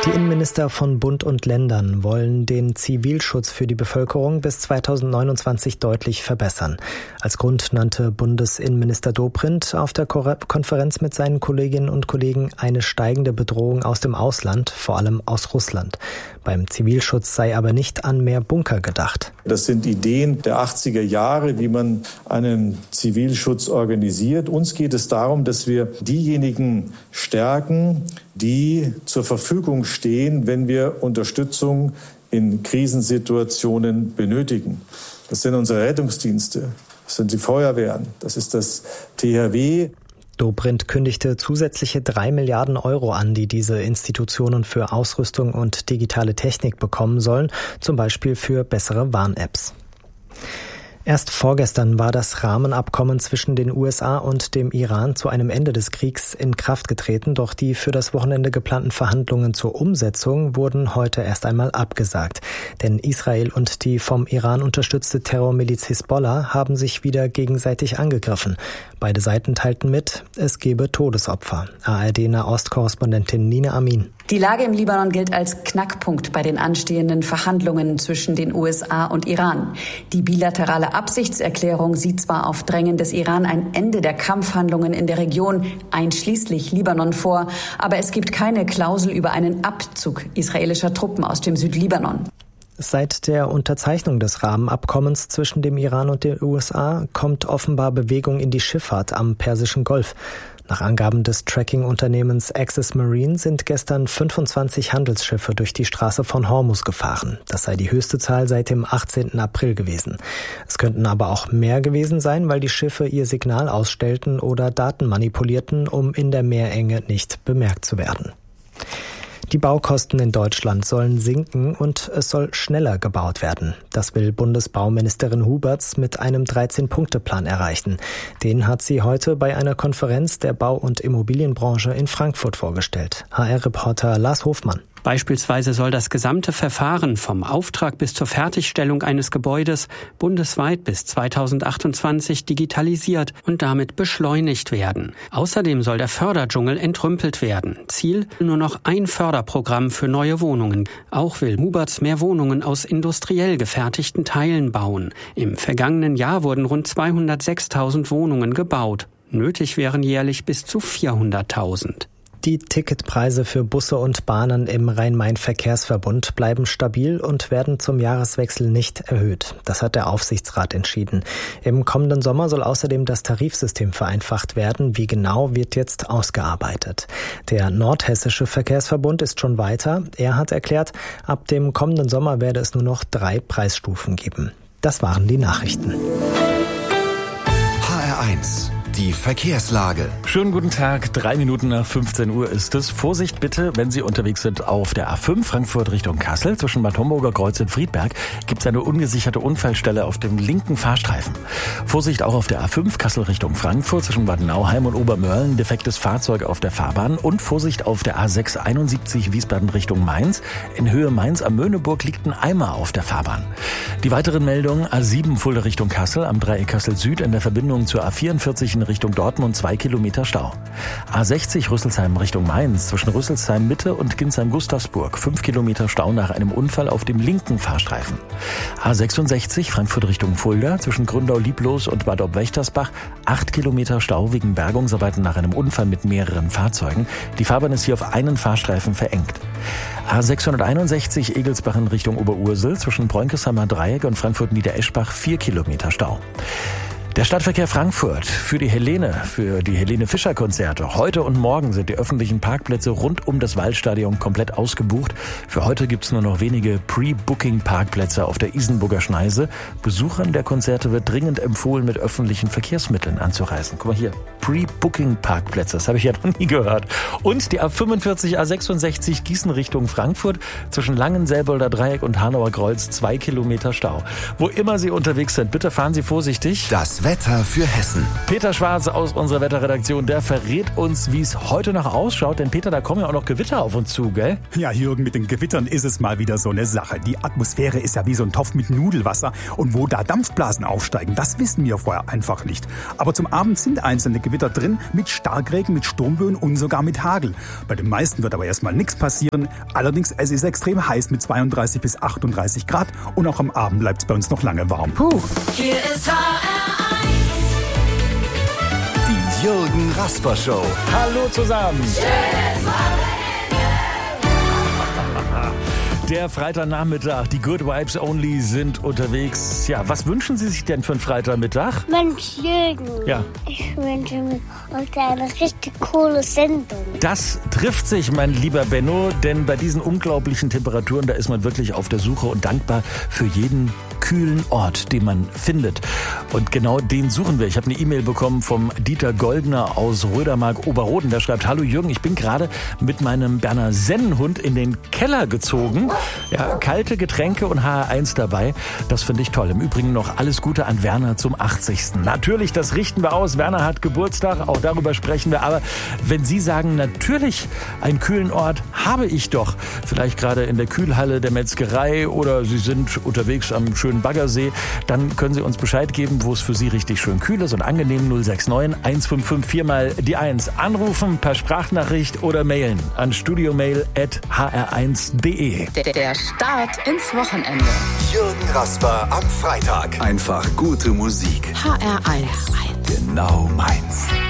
Die Innenminister von Bund und Ländern wollen den Zivilschutz für die Bevölkerung bis 2029 deutlich verbessern. Als Grund nannte Bundesinnenminister Dobrindt auf der Konferenz mit seinen Kolleginnen und Kollegen eine steigende Bedrohung aus dem Ausland, vor allem aus Russland. Beim Zivilschutz sei aber nicht an mehr Bunker gedacht. Das sind Ideen der 80er Jahre, wie man einen Zivilschutz organisiert. Uns geht es darum, dass wir diejenigen stärken, die zur Verfügung stehen, wenn wir Unterstützung in Krisensituationen benötigen. Das sind unsere Rettungsdienste, das sind die Feuerwehren, das ist das THW. Dobrindt kündigte zusätzliche 3 Milliarden Euro an, die diese Institutionen für Ausrüstung und digitale Technik bekommen sollen, zum Beispiel für bessere Warn-Apps. Erst vorgestern war das Rahmenabkommen zwischen den USA und dem Iran zu einem Ende des Kriegs in Kraft getreten, doch die für das Wochenende geplanten Verhandlungen zur Umsetzung wurden heute erst einmal abgesagt. Denn Israel und die vom Iran unterstützte Terrormiliz Hisbollah haben sich wieder gegenseitig angegriffen. Beide Seiten teilten mit, es gebe Todesopfer. ARD-Nahost-Korrespondentin Nina Amin. Die Lage im Libanon gilt als Knackpunkt bei den anstehenden Verhandlungen zwischen den USA und Iran. Die bilaterale Absichtserklärung sieht zwar auf Drängen des Iran ein Ende der Kampfhandlungen in der Region, einschließlich Libanon, vor, aber es gibt keine Klausel über einen Abzug israelischer Truppen aus dem Südlibanon. Seit der Unterzeichnung des Rahmenabkommens zwischen dem Iran und den USA kommt offenbar Bewegung in die Schifffahrt am Persischen Golf. Nach Angaben des Tracking-Unternehmens Axis Marine sind gestern 25 Handelsschiffe durch die Straße von Hormuz gefahren. Das sei die höchste Zahl seit dem 18. April gewesen. Es könnten aber auch mehr gewesen sein, weil die Schiffe ihr Signal ausstellten oder Daten manipulierten, um in der Meerenge nicht bemerkt zu werden. Die Baukosten in Deutschland sollen sinken und es soll schneller gebaut werden. Das will Bundesbauministerin Huberts mit einem 13-Punkte-Plan erreichen. Den hat sie heute bei einer Konferenz der Bau- und Immobilienbranche in Frankfurt vorgestellt. HR-Reporter Lars Hofmann. Beispielsweise soll das gesamte Verfahren vom Auftrag bis zur Fertigstellung eines Gebäudes bundesweit bis 2028 digitalisiert und damit beschleunigt werden. Außerdem soll der Förderdschungel entrümpelt werden. Ziel nur noch ein Förderprogramm für neue Wohnungen. Auch will Huberts mehr Wohnungen aus industriell gefertigten Teilen bauen. Im vergangenen Jahr wurden rund 206.000 Wohnungen gebaut. Nötig wären jährlich bis zu 400.000. Die Ticketpreise für Busse und Bahnen im Rhein-Main-Verkehrsverbund bleiben stabil und werden zum Jahreswechsel nicht erhöht. Das hat der Aufsichtsrat entschieden. Im kommenden Sommer soll außerdem das Tarifsystem vereinfacht werden. Wie genau, wird jetzt ausgearbeitet. Der Nordhessische Verkehrsverbund ist schon weiter. Er hat erklärt, ab dem kommenden Sommer werde es nur noch 3 Preisstufen geben. Das waren die Nachrichten. HR1 Die Verkehrslage. Schönen guten Tag, 3 Minuten nach 15 Uhr ist es. Vorsicht bitte, wenn Sie unterwegs sind auf der A5 Frankfurt Richtung Kassel. Zwischen Bad Homburger Kreuz und Friedberg gibt es eine ungesicherte Unfallstelle auf dem linken Fahrstreifen. Vorsicht auch auf der A5 Kassel Richtung Frankfurt zwischen Bad Nauheim und Obermörlen. Defektes Fahrzeug auf der Fahrbahn. Und Vorsicht auf der A6 71 Wiesbaden Richtung Mainz. In Höhe Mainz am Möhneburg liegt ein Eimer auf der Fahrbahn. Die weiteren Meldungen: A7 Fulda Richtung Kassel am Dreieck Kassel Süd in der Verbindung zur A44 in Richtung Dortmund 2 Kilometer Stau. A60 Rüsselsheim Richtung Mainz zwischen Rüsselsheim Mitte und Ginsheim-Gustavsburg 5 Kilometer Stau nach einem Unfall auf dem linken Fahrstreifen. A66 Frankfurt Richtung Fulda zwischen Gründau-Lieblos und Bad Ob-Wächtersbach 8 Kilometer Stau wegen Bergungsarbeiten nach einem Unfall mit mehreren Fahrzeugen. Die Fahrbahn ist hier auf einen Fahrstreifen verengt. A661 Egelsbach in Richtung Oberursel zwischen Bräunkesheimer Dreieck und Frankfurt-Niedereschbach 4 Kilometer Stau. Der Stadtverkehr Frankfurt für die Helene Fischer Konzerte. Heute und morgen sind die öffentlichen Parkplätze rund um das Waldstadion komplett ausgebucht. Für heute gibt es nur noch wenige Pre-Booking-Parkplätze auf der Isenburger Schneise. Besuchern der Konzerte wird dringend empfohlen, mit öffentlichen Verkehrsmitteln anzureisen. Guck mal hier, Pre-Booking-Parkplätze, das habe ich ja noch nie gehört. Und die A45, A66 Gießen Richtung Frankfurt zwischen Langenselbolder Dreieck und Hanauer Kreuz 2 Kilometer Stau. Wo immer Sie unterwegs sind, bitte fahren Sie vorsichtig. Das Das Wetter für Hessen. Peter Schwarz aus unserer Wetterredaktion, der verrät uns, wie es heute noch ausschaut. Denn Peter, da kommen ja auch noch Gewitter auf uns zu, gell? Ja, Jürgen, mit den Gewittern ist es mal wieder so eine Sache. Die Atmosphäre ist ja wie so ein Topf mit Nudelwasser. Und wo da Dampfblasen aufsteigen, das wissen wir vorher einfach nicht. Aber zum Abend sind einzelne Gewitter drin, mit Starkregen, mit Sturmböen und sogar mit Hagel. Bei den meisten wird aber erstmal nichts passieren. Allerdings, es ist extrem heiß mit 32 bis 38 Grad. Und auch am Abend bleibt es bei uns noch lange warm. Puh. Hier ist HR1. Die Jürgen Rasper Show. Hallo zusammen. Schönes Wochenende. Der Freitagnachmittag, die Good Vibes Only sind unterwegs. Ja, was wünschen Sie sich denn für einen Freitagmittag? Mensch, Jürgen, Ja. ich wünsche mir heute eine richtig coole Sendung. Das trifft sich, mein lieber Benno, denn bei diesen unglaublichen Temperaturen, da ist man wirklich auf der Suche und dankbar für jeden kühlen Ort, den man findet. Und genau den suchen wir. Ich habe eine E-Mail bekommen vom Dieter Goldner aus Rödermark-Oberroden. Der schreibt: Hallo Jürgen, ich bin gerade mit meinem Berner Sennenhund in den Keller gezogen. Ja, kalte Getränke und HR1 dabei. Das finde ich toll. Im Übrigen noch alles Gute an Werner zum 80. Natürlich, das richten wir aus. Werner hat Geburtstag, auch darüber sprechen wir. Aber wenn Sie sagen, natürlich, einen kühlen Ort habe ich doch. Vielleicht gerade in der Kühlhalle der Metzgerei oder Sie sind unterwegs am schönen Baggersee, dann können Sie uns Bescheid geben, wo es für Sie richtig schön kühl ist und angenehm. 069 155 mal die 1. Anrufen, per Sprachnachricht oder mailen an studiomail@hr1.de. Der Start ins Wochenende. Jürgen Rasper am Freitag. Einfach gute Musik. HR1. Genau meins.